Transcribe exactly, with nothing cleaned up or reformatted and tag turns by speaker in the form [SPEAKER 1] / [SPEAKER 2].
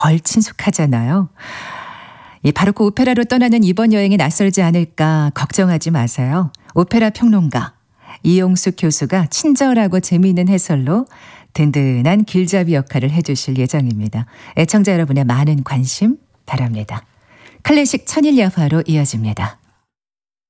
[SPEAKER 1] 덜 친숙하잖아요. 이 바로크 오페라로 떠나는 이번 여행에 낯설지 않을까 걱정하지 마세요. 오페라 평론가 이용숙 교수가 친절하고 재미있는 해설로 든든한 길잡이 역할을 해주실 예정입니다. 애청자 여러분의 많은 관심 바랍니다. 클래식 천일야화로 이어집니다.